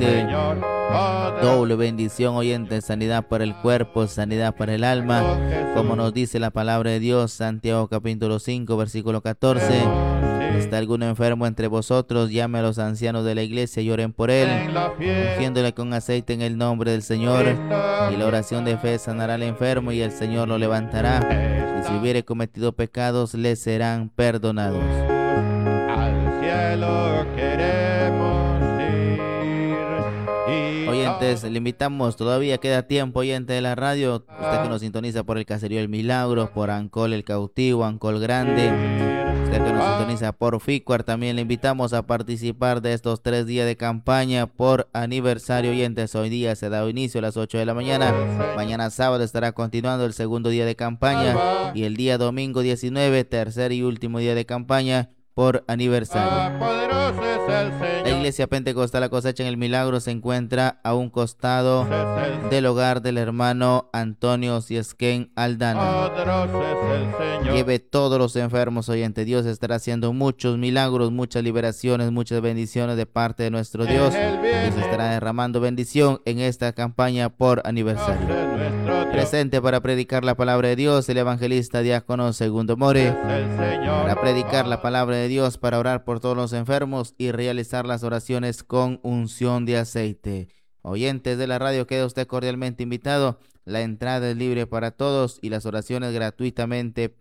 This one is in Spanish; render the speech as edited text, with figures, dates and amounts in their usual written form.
aceite. Doble bendición, oyente, sanidad para el cuerpo, sanidad para el alma, como nos dice la palabra de Dios, Santiago capítulo 5, versículo 14. ¿Está alguno enfermo entre vosotros? Llame a los ancianos de la iglesia y oren por él, ungiéndole con aceite en el nombre del Señor. Y la oración de fe sanará al enfermo y el Señor lo levantará. Y si hubiere cometido pecados, le serán perdonados. Al cielo queremos ir. Oyentes, le invitamos, todavía queda tiempo, oyente de la radio, usted que nos sintoniza por el Caserío El Milagro, por Ancol El Cautivo, Ancol Grande, usted que nos sintoniza por Ficuar, también le invitamos a participar de estos 3 días de campaña por aniversario, oyentes. Hoy día se da inicio a las 8 de la mañana, mañana sábado estará continuando el segundo día de campaña y el día domingo 19, tercer y último día de campaña por aniversario. La iglesia pentecostal La Cosecha en El Milagro se encuentra a un costado del hogar del hermano Antonio Ciesquén Aldana. Lleve todos los enfermos, oyente. Dios estará haciendo muchos milagros, muchas liberaciones, muchas bendiciones de parte de nuestro Dios. Dios estará derramando bendición en esta campaña por aniversario. Presente para predicar la palabra de Dios, el evangelista diácono Segundo More. Para predicar la palabra de Dios, para orar por todos los enfermos y realizar las oraciones con unción de aceite. Oyentes de la radio, queda usted cordialmente invitado. La entrada es libre para todos y las oraciones gratuitamente